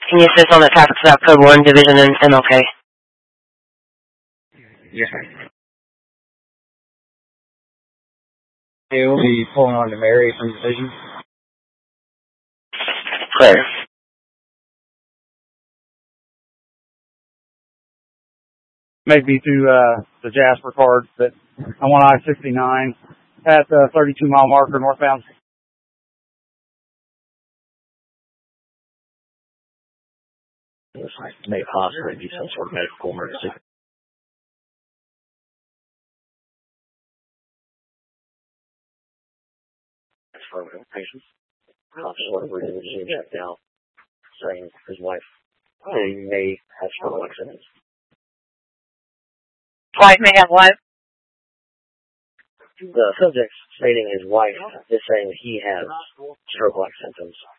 Can you assist on the traffic stop code 1 division in MLK? Yes, sir. We'll be pulling on to Mary from division. Clear. Maybe to the Jasper card, but I'm on I-69 at the 32-mile marker northbound. Looks like may possibly be some sort of medical emergency. From patients. Whatever it is, he checked out, saying his wife may have stroke accidents. Wife may have what? The subject stating his wife is saying he has stroke-like symptoms.